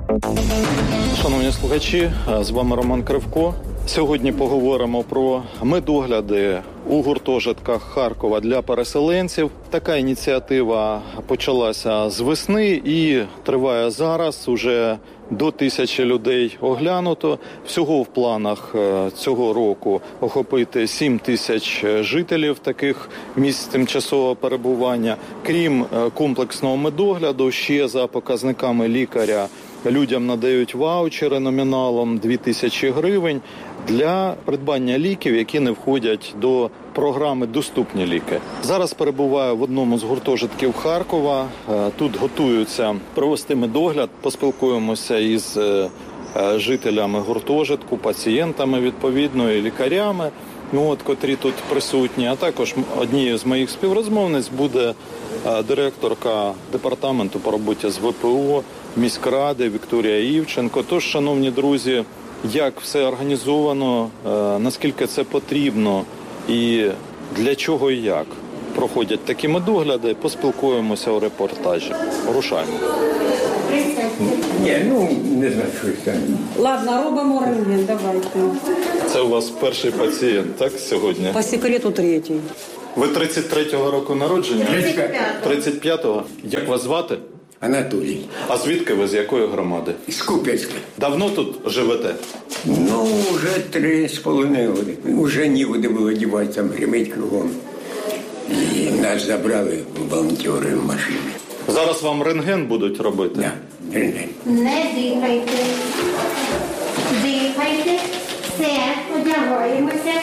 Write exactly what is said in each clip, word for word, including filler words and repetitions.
Шановні слухачі, з вами Роман Кривко. Сьогодні поговоримо про медогляди у гуртожитках Харкова для переселенців. Така ініціатива почалася з весни і триває зараз. Уже до тисячі людей оглянуто. Всього в планах цього року охопити сім тисяч жителів таких місць тимчасового перебування. Крім комплексного медогляду, ще за показниками лікаря людям надають ваучери номіналом дві тисячі гривень для придбання ліків, які не входять до програми «Доступні ліки». Зараз перебуваю в одному з гуртожитків Харкова. Тут готуються провести медогляд, поспілкуємося із жителями гуртожитку, пацієнтами відповідно і лікарями, от, котрі тут присутні. А також однією з моїх співрозмовниць буде директорка департаменту по роботі з ВПО міськради Вікторія Івченко. Тож, шановні друзі, як все організовано, наскільки це потрібно і для чого і як проходять такі медогляди, поспілкуємося у репортажі. Рушаємо. Ні, ну, не знаю, що це. Ладно, робимо рентген, давайте. Це у вас перший пацієнт, так, сьогодні? По секрету третій. Ви тридцять третього року народження? тридцять тридцять п'ятого. Як вас звати? Анатолій. А звідки ви, з якої громади? З Куп'янська. Давно тут живете? Ну, вже три з половиною роки. Уже нікуди було діватися, там гримить кругом. І нас забрали волонтери в машині. Зараз вам рентген будуть робити? Так, да, рентген. Не дихайте. Дихайте. Все, одягаємося.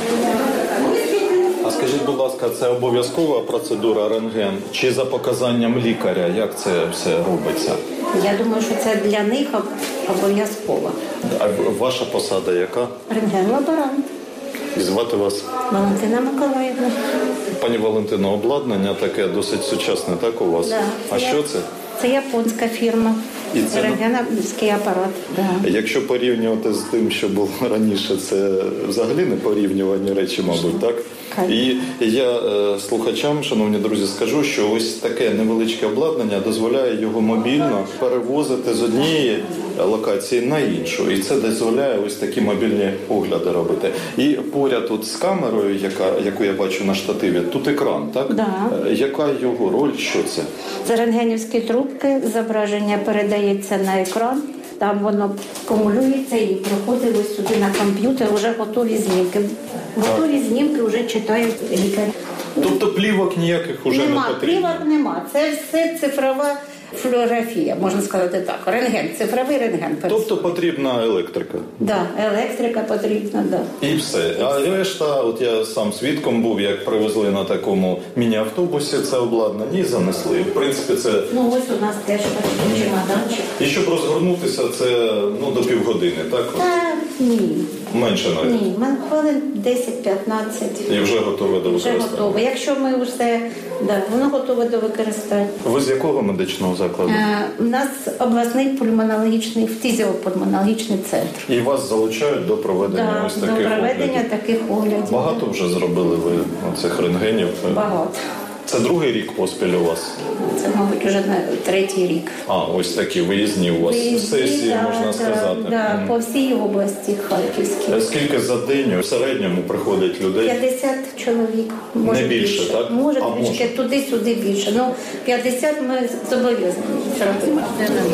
А скажіть, будь ласка, це обов'язкова процедура рентген? Чи за показанням лікаря? Як це все робиться? Я думаю, що це для них обов'язково. А ваша посада яка? Рентген-лаборант. І звати вас? Валентина Миколаївна. Пані Валентино, обладнання таке досить сучасне, так, у вас? Да, а це що я... це? Це японська фірма. І це... Рентгенівський апарат. Да. Якщо порівнювати з тим, що було раніше, це взагалі не порівнювані речі, мабуть, так? І я е, слухачам, шановні друзі, скажу, що ось таке невеличке обладнання дозволяє його мобільно перевозити з однієї локації на іншу. І це дозволяє ось такі мобільні огляди робити. І поряд тут з камерою, яка, яку я бачу на штативі, тут екран, так? Да. Е, яка його роль, що це? Це рентгенівські трубки, зображення передається на екран. Там воно кумулюється і проходить ось сюди на комп'ютер, вже готові знімки. Готові знімки вже читають лікарі. Тобто плівок ніяких уже нема, не потрібно? Плівок нема. Це все цифрова флюорографія, можна сказати так. Рентген, цифровий рентген. Тобто потрібна електрика? Так, да, електрика потрібна, так. Да. І все. А решта, от я сам свідком був, як привезли на такому міні-автобусі це обладнання і занесли. В принципі, це... Ну ось у нас теж такий чемоданчик. І щоб розгорнутися, це ну, до півгодини, так? Та ні. Менше навіть? Ні, мен хвилин десять-п'ятнадцять. І вже готове до Вже використання? готове. Якщо ми все, да, воно готове до використання. Ви з якого медичного закладу? Е, у нас обласний пульмонологічний, фтизіопульмонологічний центр. І вас залучають до проведення Да, ось до таких проведення оглядів? таких оглядів. Багато вже зробили ви оцих рентгенів? Багато. Це другий рік поспіль у вас? Це, мабуть, вже на третій рік. А, ось такі виїзні у вас Виїзні, сесії, да, можна да, сказати. Да, по всій області Харківській. Скільки за день в середньому приходить людей? п'ятдесят чоловік, може Не більше, так? Може, А трішки може. туди-сюди більше. Ну, п'ятдесят ми зобов'язані робити.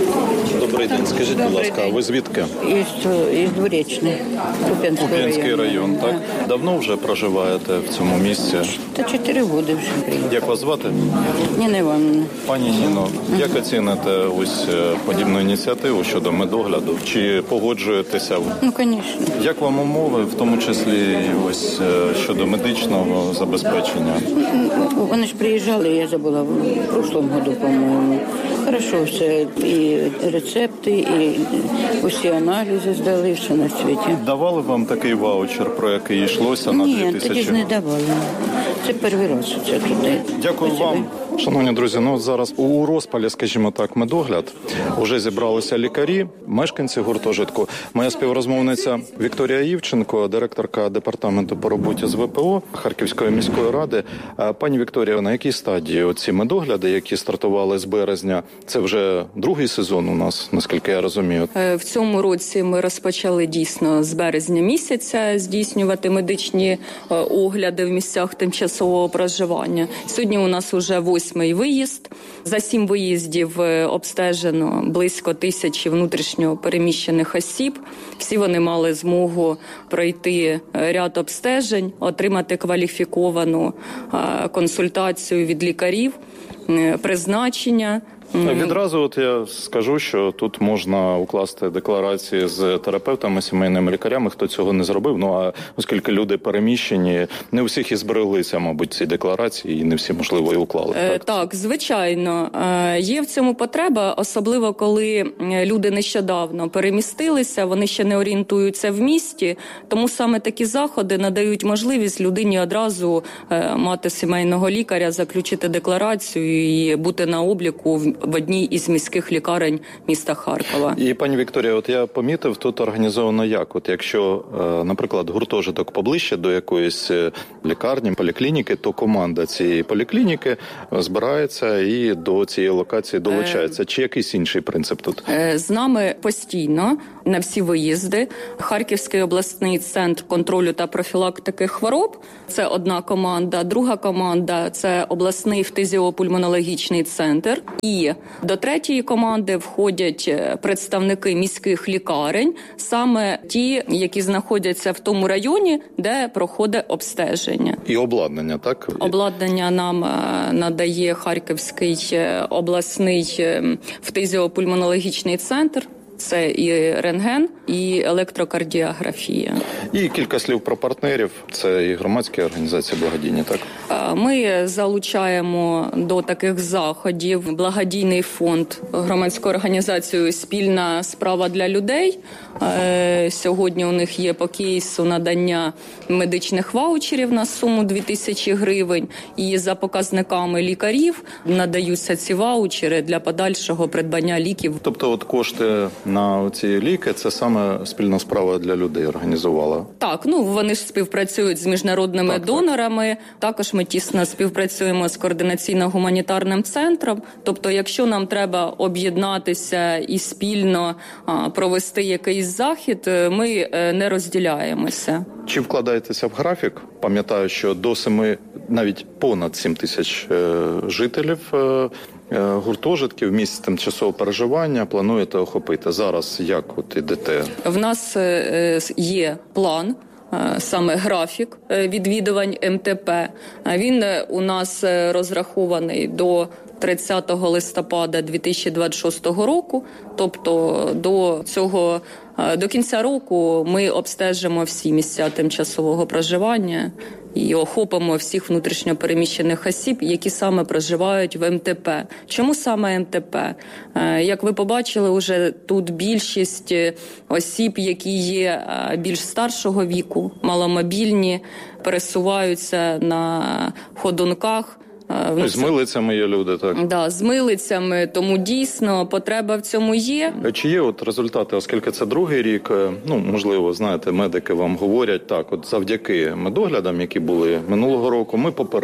Добрий день, скажіть, будь ласка, а ви звідки? Із, із Дворічний, Куп'янський район. Куп'янський район, так? Давно вже проживаєте в цьому місці? Та чотири роки вже. Як вас звати? Ніна Івановна. Пані Ніно, як оціните ось подібну ініціативу щодо медогляду? Чи погоджуєтеся? Ну, звісно. Як вам умови, в тому числі ось щодо медичного забезпечення? Вони ж приїжджали, я забула, в прошлому году, по-моєму. Хорошо все, і рецепти, і усі аналізи здали, все на світі. Давали вам такий ваучер, про який йшлося на дві Ні, тисячі? тоді ж не давали. Це перший раз це туди. Дякую Спасибо. вам. Шановні друзі, ну зараз у розпалі, скажімо так, медогляд. Уже зібралися лікарі, мешканці гуртожитку. Моя співрозмовниця Вікторія Івченко, директорка департаменту по роботі з ве пе о Харківської міської ради. Пані Вікторія, на якій стадії оці медогляди, які стартували з березня? Це вже другий сезон у нас, наскільки я розумію. В цьому році ми розпочали дійсно з березня місяця здійснювати медичні огляди в місцях тимчасового проживання. Сьогодні у нас уже восьмий виїзд. За сім виїздів обстежено близько тисячі внутрішньо переміщених осіб. Всі вони мали змогу пройти ряд обстежень, отримати кваліфіковану консультацію від лікарів, призначення. Відразу от я скажу, що тут можна укласти декларації з терапевтами, сімейними лікарями, хто цього не зробив. Ну, а оскільки люди переміщені, не у всіх і збереглися, мабуть, ці декларації, і не всі, можливо, і уклали. Так, так, звичайно. Є в цьому потреба, особливо коли люди нещодавно перемістилися, вони ще не орієнтуються в місті, тому саме такі заходи надають можливість людині одразу мати сімейного лікаря, заключити декларацію і бути на обліку в в одній із міських лікарень міста Харкова. І, пані Вікторія, от я помітив, тут організовано як? От якщо, наприклад, гуртожиток поближче до якоїсь лікарні, поліклініки, то команда цієї поліклініки збирається і до цієї локації долучається. Чи якийсь інший принцип тут? З нами постійно на всі виїзди Харківський обласний центр контролю та профілактики хвороб – це одна команда. Друга команда – це обласний фтизіопульмонологічний центр. І до третьої команди входять представники міських лікарень, саме ті, які знаходяться в тому районі, де проходить обстеження. І обладнання, так? Обладнання нам надає Харківський обласний фтизіопульмонологічний центр. Це і рентген, і електрокардіографія. І кілька слів про партнерів. Це і громадські організації благодійні, так? Ми залучаємо до таких заходів благодійний фонд громадської організації «Спільна справа для людей». Сьогодні у них є по кейсу надання медичних ваучерів на суму дві тисячі гривень. І за показниками лікарів надаються ці ваучери для подальшого придбання ліків. Тобто от кошти на ці ліки – це саме спільна справа для людей організувала? Так, ну вони ж співпрацюють з міжнародними так, донорами. Так. Також ми тісно співпрацюємо з координаційно-гуманітарним центром. Тобто, якщо нам треба об'єднатися і спільно а, провести якийсь захід, ми не розділяємося. Чи вкладаєтеся в графік? Пам'ятаю, що до семи, навіть понад сім тисяч е, жителів е, гуртожитків, місць тимчасового переживання плануєте охопити. Зараз як от ідете? В нас е, є план. Саме графік відвідувань ем те пе. Він у нас розрахований до тридцятого листопада дві тисячі двадцять шостого року. Тобто до цього до кінця року ми обстежимо всі місця тимчасового проживання і охопимо всіх внутрішньопереміщених осіб, які саме проживають в ем те пе. Чому саме ем те пе? Як ви побачили, уже тут більшість осіб, які є більш старшого віку, маломобільні, пересуваються на ходунках. Ну, з милицями є люди, так? Да, з милицями, тому дійсно потреба в цьому є. Чи є от результати, оскільки це другий рік, ну, можливо, знаєте, медики вам говорять так, от завдяки медоглядам, які були минулого року, ми попередили.